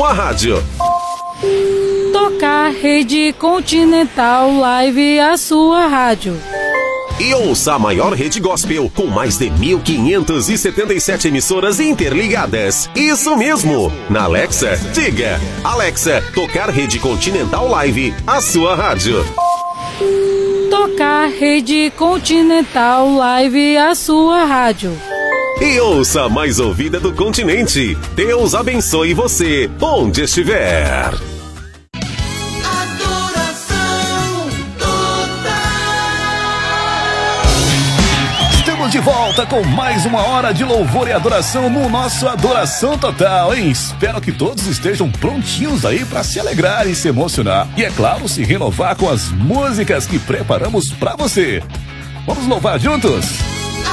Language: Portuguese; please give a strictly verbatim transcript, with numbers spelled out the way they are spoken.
sua rádio. Tocar Rede Continental Live, a sua rádio. E ouça a maior rede gospel com mais de mil quinhentas e setenta e sete emissoras interligadas. Isso mesmo! Na Alexa, diga: Alexa, tocar Rede Continental Live, a sua rádio. Tocar Rede Continental Live, a sua rádio. E ouça a mais ouvida do continente. Deus abençoe você, onde estiver. De volta com mais uma hora de louvor e adoração no nosso Adoração Total, hein? Espero que todos estejam prontinhos aí para se alegrar e se emocionar. E é claro, se renovar com as músicas que preparamos para você. Vamos louvar juntos?